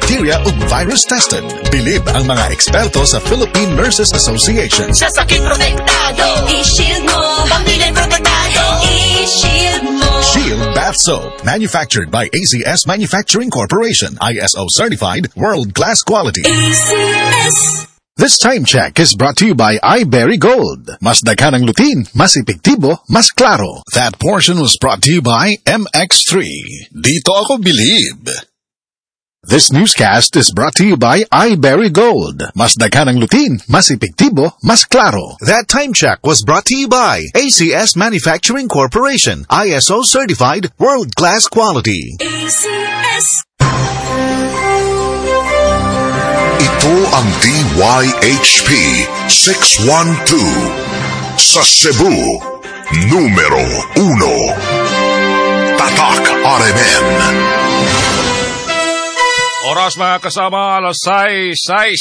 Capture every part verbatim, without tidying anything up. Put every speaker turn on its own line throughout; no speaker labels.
bacteria ug virus tested. Bilib ang mga eksperto sa Philippine Nurses Association.
Sa sakit protektado, i-shield mo. Pamilya protektado, i-shield mo.
Shield Bath Soap, manufactured by A C S Manufacturing Corporation, I S O certified, world-class quality.
A C S.
This time check is brought to you by iBerry Gold. Mas dakanang lutin, mas epektibo, mas klaro. That portion was brought to you by M X three. Dito ako bilib. This newscast is brought to you by iBerry Gold. Mas dakanang lutin, mas epektibo, mas klaro. That time check was brought to you by A C S Manufacturing Corporation, I S O certified, world-class quality.
A C S.
Ito ang D Y H P six one two sa Cebu, numero uno. Tatak R M N.
Oras mga kasama, alas sais, sais.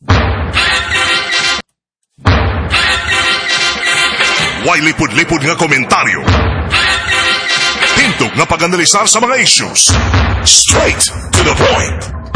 Way lipod-lipod nga komentaryo. Hintog nga pag-analisar sa mga issues. Straight to the point.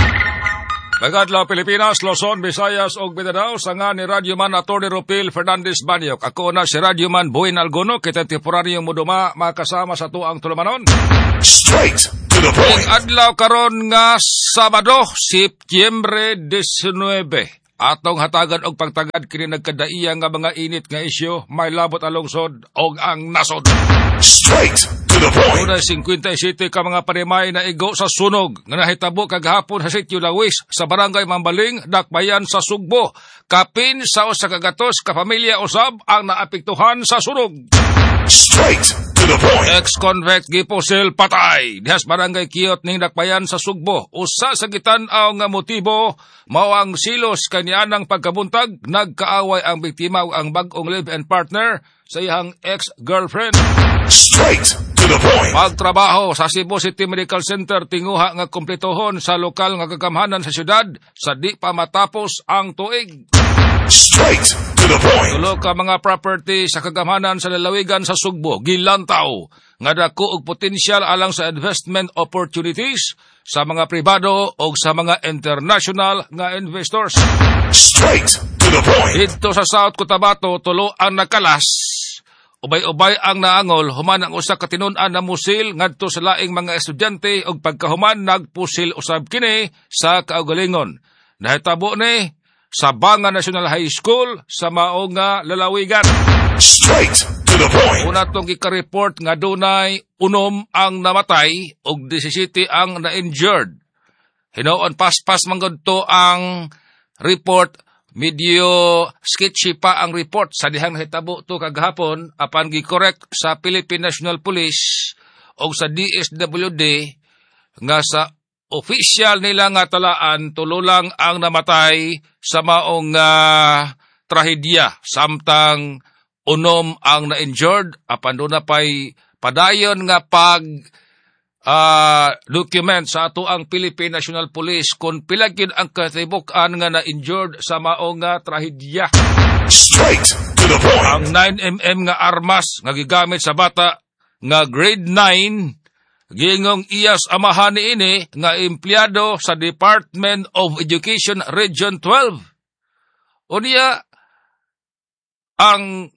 Magadlaw Pilipinas, Luzon, Visayas ug Mindanao sanga ni Radyoman Atty. Ropil Fernandez Banyok. Ako na si Radyoman Buin Algono, kita temporaryong muduma makasama sa tuang tulumanon.
Straight to the point.
Adlaw karon nga Sabado, Setyembre nineteen. Atong hatagan og pagtagad kini nagkadaiya nga mga init nga isyu, may labot alungsod og ang nasod.
Straight to the point.
Una fifty-seven ka mga parimay na igo sa sunog nga nahitabo kagahapon sa Sitio Lawis sa barangay Mambaling, Dakbayan sa Sugbo. Kapin sa usa ka gatos ka pamilya usab ang naapektuhan sa sunog.
Straight to the point.
Ex-convict giposil patay dihas barangay Kiyot ning Dakbayan sa Sugbo. Usa sa gitan-aw nga motibo mao ang silos kanianang pagkabuntag. Nagkaaway ang biktima ug ang bag-ong live-in partner sa iyang ex-girlfriend.
Straight to the point.
Pagtrabaho sa Cebu City Medical Center tinguha nga kumpletohon sa lokal nga kagamhanan sa syudad sa di pa matapos ang tuig.
Straight to the point.
Tulo ka mga property sa kagamhanan sa lalawigan sa Sugbo gilantaw nga dako og potensyal alang sa investment opportunities sa mga pribado o sa mga international nga investors.
Straight to the point.
Dito sa South Cotabato, tulo ang nakalas. Ubay-ubay ang naangol, human ang usa ka tinun-an na musil ngadto sa laing mga estudyante og pagkahuman nagpusil usab kini sa kaugalingon. Nahitabo ni sa Banga National High School sa mao nga lalawigan.
Straight to the point.
Una tong ika-report nga dunay unom ang namatay ug seventeen ang na-injured. Hinoon paspas man to ang report. Medyo sketchy pa ang report sa dihang nahitabo to kagahapon apan gi-correct sa Philippine National Police o sa D S W D nga sa official nila nga talaan tulo lang ang namatay sa maong uh, trahedya samtang unom ang na-injured apan doon na pa'y padayon nga pag Uh, document sa ato ang Philippine National Police kung pilagin ang katibukan nga na-injured sa maong nga trahedya.
Straight to the point.
Ang nine millimeter nga armas nga gigamit sa bata nga grade nine gingong iyas amahan niini nga empleyado sa Department of Education Region twelve. Unya ang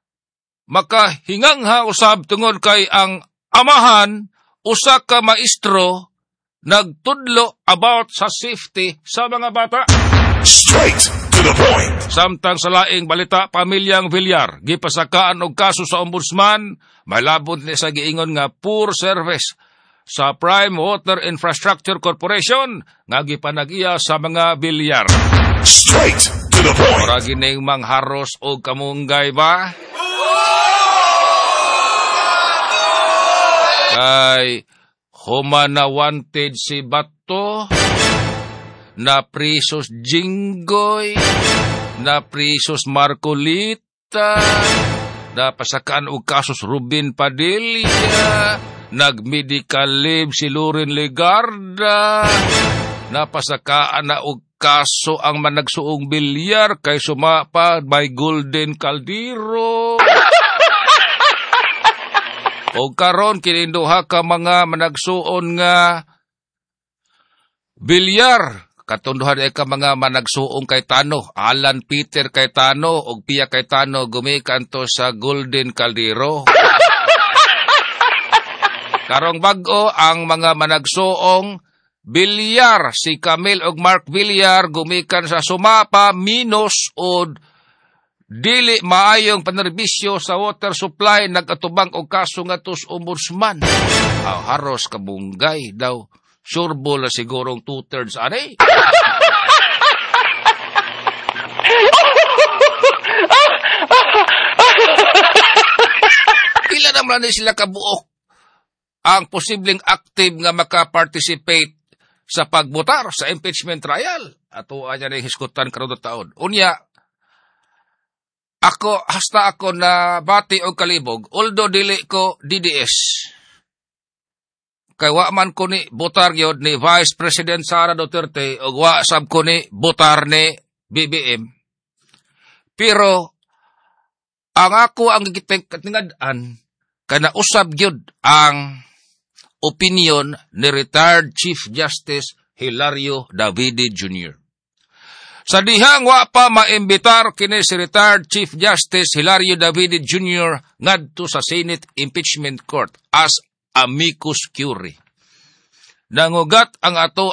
makahingangha usab tungod kay ang amahan usa ka maestro nagtudlo about sa safety sa mga bata.
Straight to the point.
Samtang sa laing balita, pamilyang Villar gipasakaan og kaso sa ombudsman, may labot ni sa giingon nga poor service sa Prime Water Infrastructure Corporation nga gipanag-iya sa mga Villar.
Straight to the point.
Ora gining mangharos og kamunggay ba? Kay human na wanted si Bato, na prisos Jinggoy, na prisos Marcolita, na pasakaan og kasos Rubin Padilla, nag-medical leave si Loren Legarda, na pasakaan na og kaso ang managsuong bilyar kay sumapa by Golden Caldero. O karon kininduha ka mga managsuon nga Villar, katunduhan ay ka mga managsuong kay Tano, Alan Peter kay Tano, og Pia kay Tano, gumikan to sa Golden Caldero. Karong bag-o ang mga managsuong Villar, si Camille og Mark Villar, gumikan sa Sumapa, Minos, o dili maayong panerbisyo sa water supply, nagatubang og kaso nga tos ombudsman. Aw, haros kabunggay daw. Surbo la sigurong two-thirds anay. Pila naman na sila kabuok ang posibleng active nga makaparticipate sa pagbotar sa impeachment trial. Ato anya na hiskutan karong taon. Unya, ako, hasta ako na bati o kalibog, although dili ko D D S. Kay wa man ko ni botar yun ni Vice President Sara Duterte o wa sab ko ni botar ni B B M. Pero, ang ako ang gitingadan, kana usab gyud ang opinion ni retired Chief Justice Hilario Davide Junior Sa dihang wa pa maimbitar kini si retired Chief Justice Hilario Davide Junior ngadto sa Senate Impeachment Court as amicus curiae. Nangugat ang ato